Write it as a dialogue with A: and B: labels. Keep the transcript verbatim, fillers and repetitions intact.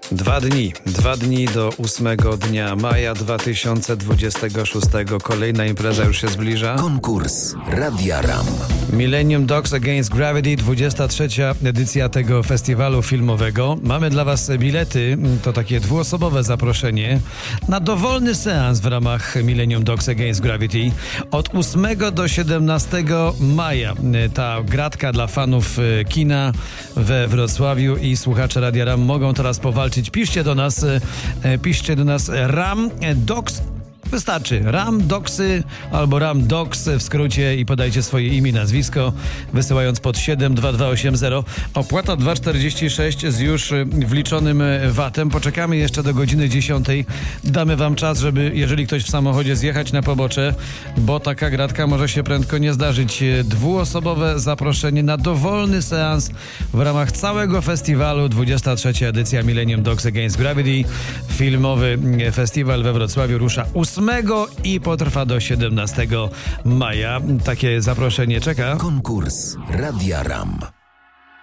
A: Dwa dni, dwa dni do ósmego dnia maja dwa tysiące dwudziestego szóstego. Kolejna impreza już się zbliża.
B: Konkurs Radia RAM.
A: Millennium Dogs Against Gravity, dwudziesta trzecia edycja tego festiwalu filmowego. Mamy dla Was bilety, to takie dwuosobowe zaproszenie na dowolny seans w ramach Millennium Dogs Against Gravity. Od ósmego do siedemnastego maja ta gratka dla fanów kina we Wrocławiu i słuchacze Radia RAM mogą teraz powalczyć. Piszcie do nas, piszcie do nas RAM Dogs. Wystarczy RAM Dogsy albo RAM Dogs w skrócie i podajcie swoje imię i nazwisko, wysyłając pod siedem dwa dwa osiem zero. Opłata dwa czterdzieści sześć z już wliczonym vatem. Poczekamy jeszcze do godziny dziesiątej. Damy Wam czas, żeby jeżeli ktoś w samochodzie zjechać na pobocze, bo taka gratka może się prędko nie zdarzyć. Dwuosobowe zaproszenie na dowolny seans w ramach całego festiwalu. dwudziesta trzecia edycja Millennium Dogs Against Gravity. Filmowy festiwal we Wrocławiu rusza ósmego i potrwa do siedemnastego maja. Takie zaproszenie czeka.
B: Konkurs Radia RAM.